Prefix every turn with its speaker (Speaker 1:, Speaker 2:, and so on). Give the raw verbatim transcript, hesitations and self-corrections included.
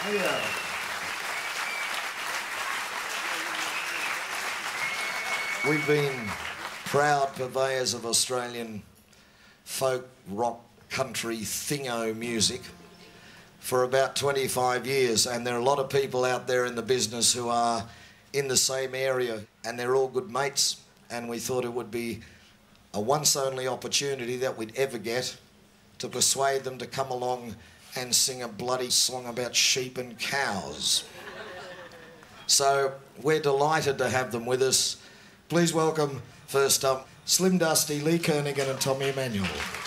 Speaker 1: Yeah. We've been proud purveyors of Australian folk, rock, country, thingo music for about twenty-five years, and there are a lot of people out there in the business who are in the same area, and they're all good mates, and we thought it would be a once-only opportunity that we'd ever get to persuade them to come along and sing a bloody song about sheep and cows. So we're delighted to have them with us. Please welcome, first up, Slim Dusty, Lee Kernaghan and Tommy Emmanuel.